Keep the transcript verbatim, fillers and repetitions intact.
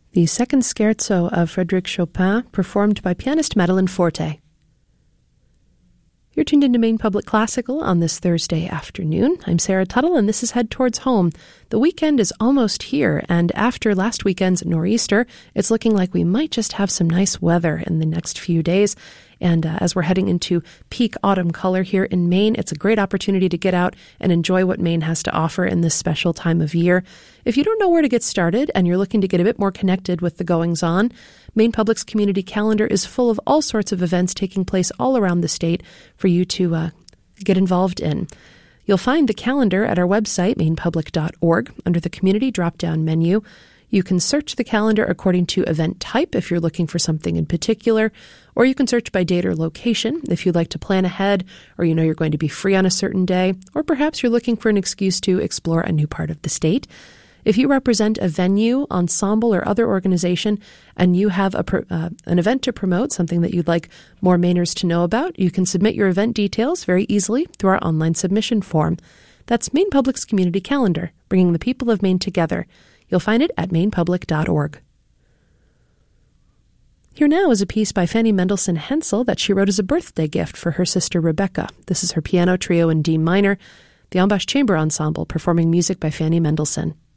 the second scherzo of Frédéric Chopin, performed by pianist Madeleine Forte. You're tuned into Maine Public Classical on this Thursday afternoon. I'm Sarah Tuttle, and this is Head Towards Home. The weekend is almost here, and after last weekend's nor'easter, it's looking like we might just have some nice weather in the next few days. And uh, as we're heading into peak autumn color here in Maine, it's a great opportunity to get out and enjoy what Maine has to offer in this special time of year. If you don't know where to get started and you're looking to get a bit more connected with the goings-on, Maine Public's community calendar is full of all sorts of events taking place all around the state for you to uh, get involved in. You'll find the calendar at our website, maine public dot org, under the Community drop-down menu. You can search the calendar according to event type if you're looking for something in particular, or you can search by date or location if you'd like to plan ahead, or you know you're going to be free on a certain day, or perhaps you're looking for an excuse to explore a new part of the state. If you represent a venue, ensemble, or other organization, and you have a, uh, an event to promote, something that you'd like more Mainers to know about, you can submit your event details very easily through our online submission form. That's Maine Public's community calendar, bringing the people of Maine together. You'll find it at maine public dot org. Here now is a piece by Fanny Mendelssohn Hensel that she wrote as a birthday gift for her sister Rebecca. This is her piano trio in D minor, the Ambash Chamber Ensemble, performing music by Fanny Mendelssohn.